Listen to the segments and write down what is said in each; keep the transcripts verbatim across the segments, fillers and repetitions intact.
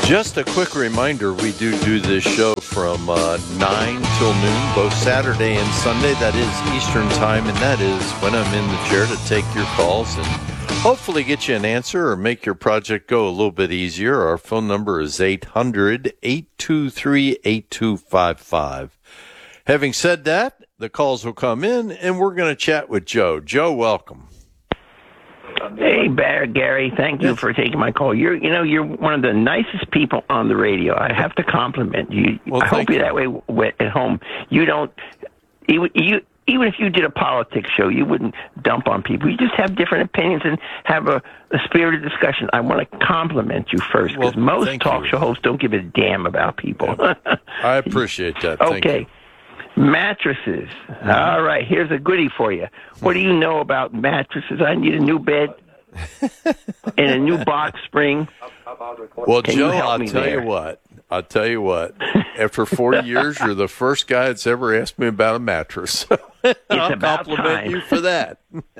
Just a quick reminder, we do do this show from uh, nine till noon, both Saturday and Sunday. That is Eastern Time, and that is when I'm in the chair to take your calls and hopefully get you an answer or make your project go a little bit easier. Our phone number is eight hundred, eight two three, eight two five five. Having said that, the calls will come in, and we're going to chat with Joe. Joe, welcome. Hey, Bear, Gary, thank you for taking my call. You're, you know, you're one of the nicest people on the radio. I have to compliment you. Well, I hope you. you're that way w- at home. You don't, you, you, even if you did a politics show, you wouldn't dump on people. You just have different opinions and have a, a spirited discussion. I want to compliment you first, because well, most talk you. show hosts don't give a damn about people. I appreciate that. Thank okay. you. Mattresses. Mm-hmm. All right, here's a goodie for you. What do you know about mattresses? I need a new bed and a new box spring. Well, Can Joe, you I'll tell there? you what. I'll tell you what. After forty years, you're the first guy that's ever asked me about a mattress. It's I'll about compliment time. you for that.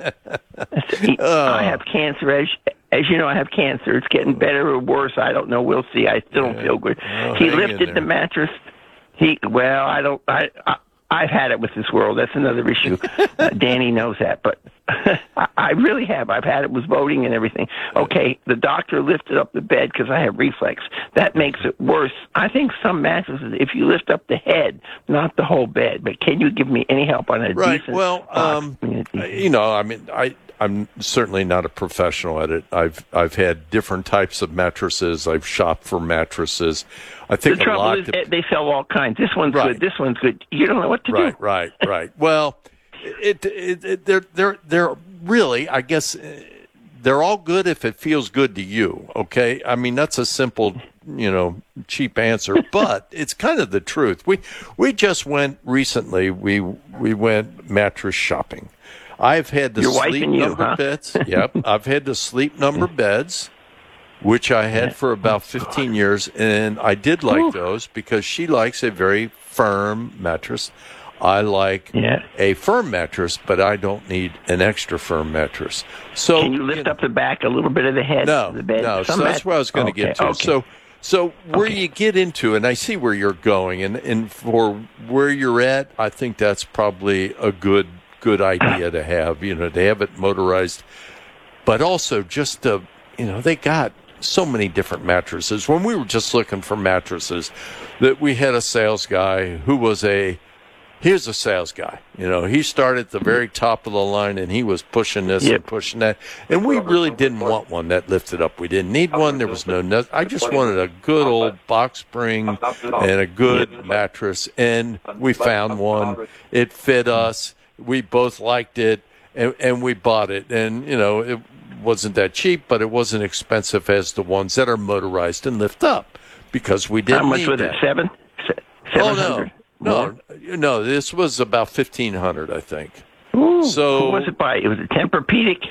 I have cancer. As, as you know, I have cancer. It's getting better or worse. I don't know. We'll see. I still Yeah. don't feel good. Well, he hang in lifted there. the mattress. He well, I don't. I, I I've had it with this world. That's another issue. uh, Danny knows that, but I, I really have. I've had it with voting and everything. Okay, the doctor lifted up the bed because I have reflex. That makes it worse. I think some mattresses, if you lift up the head, not the whole bed. But can you give me any help on a Right. decent Well, box? um, you know, I mean, I. I'm certainly not a professional at it. I've I've had different types of mattresses. I've shopped for mattresses. I think The a trouble lot is, dep- they sell all kinds. This one's Right. good. This one's good. You don't know what to Right, do. right, right. Well, it, it, it they're they're they're really, I guess, uh, they're all good if it feels good to you. Okay, I mean that's a simple, you know, cheap answer, but it's kind of the truth. We we just went recently. We we went mattress shopping. I've had the Your wife sleep and you, number huh? beds. Yep, I've had the sleep number beds, which I had for about fifteen years, and I did like Ooh. those because she likes a very firm mattress. I like Yeah. a firm mattress, but I don't need an extra firm mattress. So Can you lift up the back a little bit of the head no, of the bed? no. Some So that's mat- what I was going to okay, get to. okay. So, so where Okay. you get into, and I see where you're going, and, and for where you're at, I think that's probably a good good idea to have. You know, to have it motorized, but also just to, you know, they got so many different mattresses. When we were just looking for mattresses, that we had a sales guy who was a Here's a sales guy. You know, he started at the very top of the line, and he was pushing this Yep. and pushing that. And we really didn't want one that lifted up. We didn't need one. There was no. no I just wanted a good old box spring and a good mattress. And we found one. It fit us. We both liked it, and, and we bought it. And you know, it wasn't that cheap, but it wasn't expensive as the ones that are motorized and lift up because we didn't How much need was that. it? Seven? Se- Oh Seven hundred? no, no, no! This was about fifteen hundred, I think. Ooh, So- who was it by? It was a Tempur-Pedic.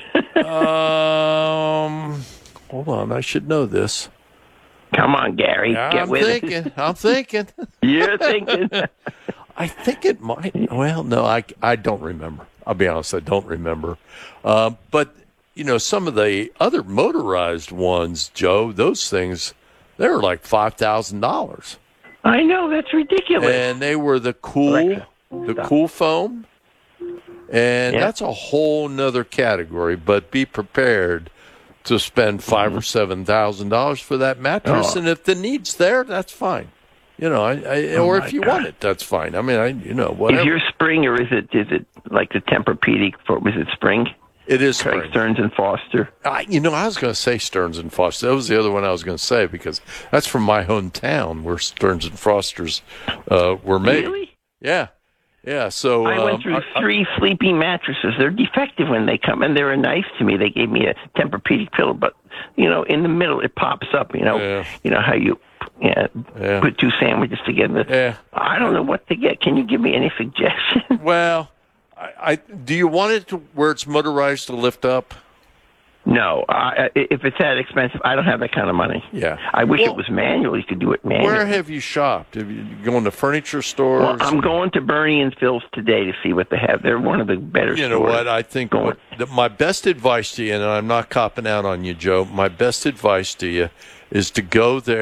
Um, hold on, I should know this. Come on, Gary. Get I'm with thinking. it. I'm thinking. You're thinking. I think it might. Well, no, I, I don't remember. I'll be honest, I don't remember. Uh, but you know, some of the other motorized ones, Joe, those things, they were like five thousand dollars. I know, that's ridiculous. And they were the cool, Alexa, the stop. cool foam, and Yeah. that's a whole nother category. But be prepared to spend five or seven thousand dollars for that mattress, Oh. and if the need's there, that's fine. You know, I, I Oh, or my if you God. want it, that's fine. I mean, I you know whatever. Is your spring, or is it is it like the Tempur-Pedic? For, was it spring? it is Craig spring. Stearns and Foster. I, you know, I was going to say Stearns and Foster. That was the other one I was going to say because that's from my hometown where Stearns and Fosters uh, were made. Really? Yeah, yeah. So I went um, through I- three sleeping mattresses. They're defective when they come, and they were nice to me. They gave me a Tempur-Pedic pillow, but you know, in the middle it pops up. You know, Yeah. you know how you yeah, Yeah. put two sandwiches together. Yeah. I don't know what to get. Can you give me any suggestions? Well, I, I do you want it to where it's motorized to lift up? No, uh, if it's that expensive, I don't have that kind of money. Yeah. I wish Well, it was manual. You could do it manually. Where have you shopped? Have you gone to furniture stores? Well, I'm going to Bernie and Phil's today to see what they have. They're one of the better You stores. know what? I think Going. what, the, my best advice to you, and I'm not copping out on you, Joe, my best advice to you is to go there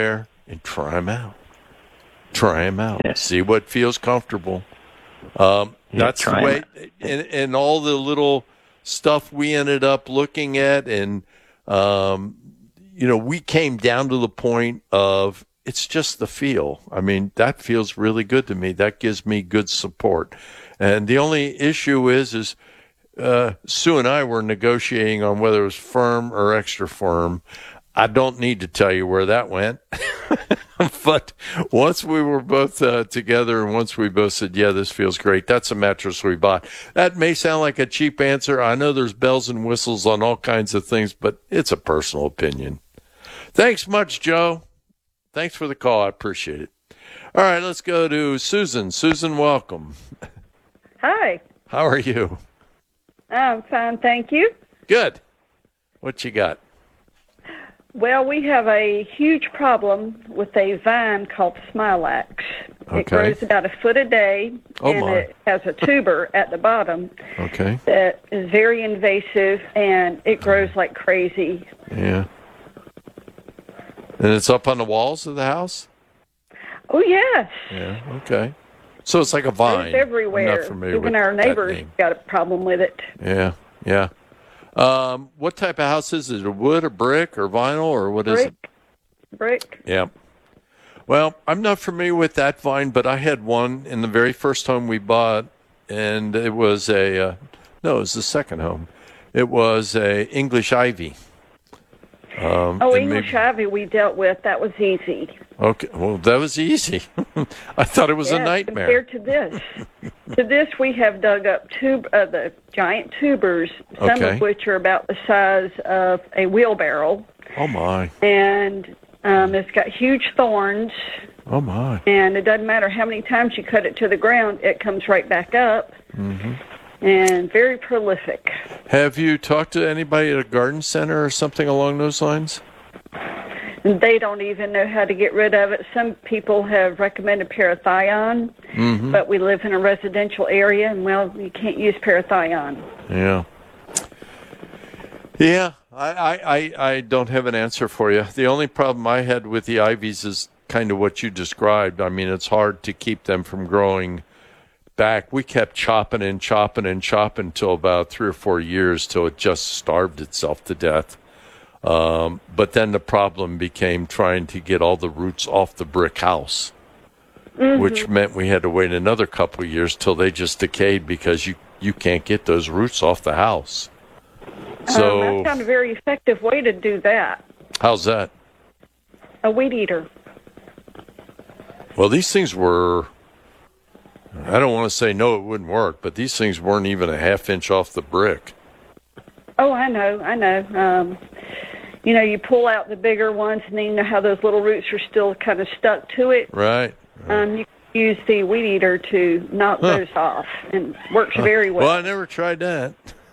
and try them out. Try them out. Yeah. See what feels comfortable. Um, Yeah, that's the try 'em way, out. and, and all the little stuff we ended up looking at, and um, you know, we came down to the point of it's just the feel. I mean, that feels really good to me. That gives me good support. And the only issue is, is uh, Sue and I were negotiating on whether it was firm or extra firm. I don't need to tell you where that went. But once we were both uh, together and once we both said, yeah, this feels great, that's a mattress we bought. That may sound like a cheap answer. I know there's bells and whistles on all kinds of things, but it's a personal opinion. Thanks much, Joe. Thanks for the call. I appreciate it. All right, let's go to Susan. Susan, welcome. Hi. How are you? I'm fine, thank you. Good. What you got? Well, we have a huge problem with a vine called Smilax. Okay. It grows about a foot a day, Oh, and my. it has a tuber at the bottom Okay. that is very invasive, and it grows like crazy. Yeah. And it's up on the walls of the house? Oh, yes. Yeah, okay. So it's like a vine. It's everywhere. I'm not familiar Even with our that neighbors name. got a problem with it. Yeah, yeah. Um, what type of house is it? Is it wood or brick or vinyl or what is it? Brick. Brick. Yeah. Well, I'm not familiar with that vine, but I had one in the very first home we bought, and it was a, uh, no, it was the second home. It was a English ivy. Um, Oh, and English maybe- ivy we dealt with. That was easy. Okay, well, that was easy. I thought it was a Yes, nightmare. Compared to this, to this we have dug up tube, uh, the giant tubers, some Okay. of which are about the size of a wheelbarrow, Oh, my. and um, it's got huge thorns. Oh, my. And it doesn't matter how many times you cut it to the ground, it comes right back up. Mm-hmm. And very prolific. Have you talked to anybody at a garden center or something along those lines? And they don't even know how to get rid of it. Some people have recommended parathion, Mm-hmm. but we live in a residential area, and, well, you can't use parathion. Yeah. Yeah, I, I, I, I don't have an answer for you. The only problem I had with the ivies is kind of what you described. I mean, it's hard to keep them from growing back. We kept chopping and chopping and chopping until about three or four years till it just starved itself to death. Um, but then the problem became trying to get all the roots off the brick house, mm-hmm. which meant we had to wait another couple of years till they just decayed because you, you can't get those roots off the house. So um, I found a very effective way to do that. How's that? A weed eater. Well, these things were, I don't want to say no, it wouldn't work, but these things weren't even a half inch off the brick. Oh, I know, I know. Um, you know, you pull out the bigger ones, and then you know how those little roots are still kind of stuck to it. Right. right. Um, you can use the weed eater to knock Huh. those off, and works very well. Well, I never tried that.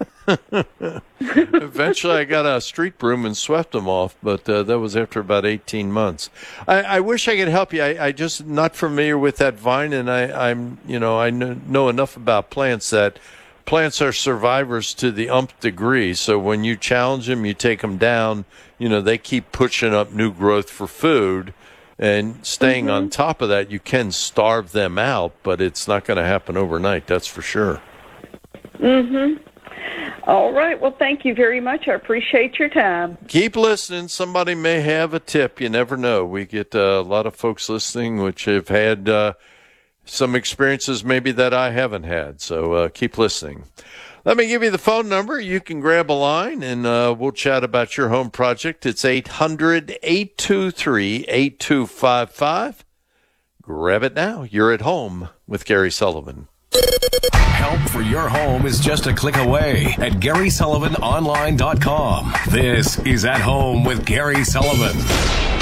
Eventually, I got a street broom and swept them off, but uh, that was after about eighteen months. I, I wish I could help you. I, I just not familiar with that vine, and I, I'm, you know, I know, know enough about plants that plants are survivors to the umpth degree. So when you challenge them, you take them down. You know, they keep pushing up new growth for food, and staying Mm-hmm. on top of that, you can starve them out, but it's not going to happen overnight. That's for sure. Mm-hmm. All right. Well, thank you very much. I appreciate your time. Keep listening. Somebody may have a tip. You never know. We get uh, a lot of folks listening which have had uh, some experiences maybe that I haven't had. So uh, keep listening. Let me give you the phone number. You can grab a line, and uh, we'll chat about your home project. It's eight hundred, eight two three, eight two five five. Grab it now. You're at home with Gary Sullivan. Help for your home is just a click away at Gary Sullivan Online dot com. This is At Home with Gary Sullivan.